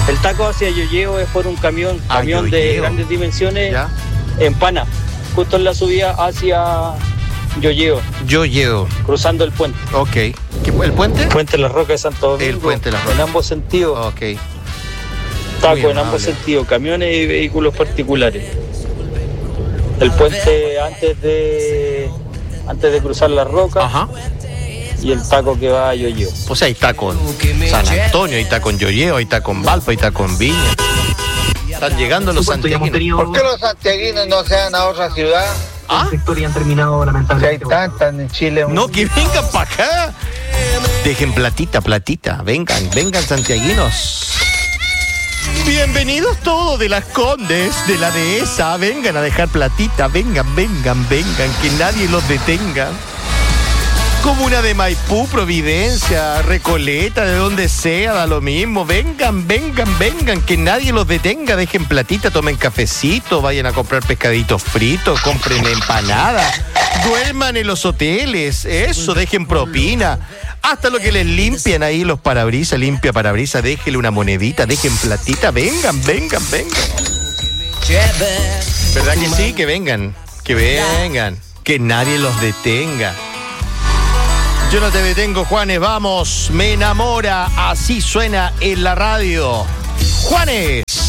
El taco hacia Yoyeo es por un camión de Yoyeo. grandes dimensiones, ¿Ya? en Pana, justo en la subida hacia Yoyeo, cruzando el puente. Ok. ¿El puente? Puente Las Rocas de Santo Domingo. El Puente Las Rocas. En ambos sentidos. Ok. Muy Taco en amable. ambos sentidos, camiones y vehículos particulares. El puente antes de cruzar Las Rocas. Ajá. Y el taco que va a Yoyeo. O sea, ahí está con San Antonio, ahí está con Yoyeo, ahí está con Valpo, ahí está con Viña. Están llegando los santiaguinos. ¿Por qué los santiaguinos no se van a otra ciudad? ¿Ah? Historia han terminado Si hay lamentablemente. tantas en Chile. No, que vengan para acá. Dejen platita. Vengan santiaguinos. Bienvenidos todos de Las Condes, de la Dehesa. Vengan a dejar platita. Vengan. Que nadie los detenga. Comuna de Maipú, Providencia, Recoleta, de donde sea, da lo mismo. Vengan, que nadie los detenga. Dejen platita, tomen cafecito, vayan a comprar pescaditos fritos, compren empanadas, duerman en los hoteles, eso, dejen propina. Hasta lo que les limpian ahí los parabrisas, limpia parabrisas, déjenle una monedita, dejen platita, vengan. ¿Verdad que sí? Que vengan, que nadie los detenga. Yo no te detengo, Juanes, vamos, me enamora, así suena en la radio. Juanes.